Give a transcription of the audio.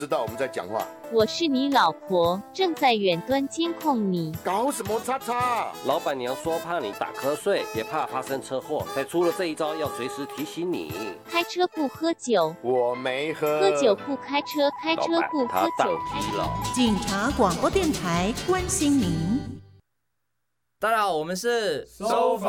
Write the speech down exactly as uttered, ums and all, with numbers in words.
知道我们在讲话。 我是你老婆，正在远端监控你。 搞什么叉叉？ 老板娘说怕你打瞌睡，也怕发生车祸，才出了这一招，要随时提醒你。 开车不喝酒， 我没喝。 喝酒不开车，开车不喝酒开车。 警察广播电台关心您。 大家好，我们是收发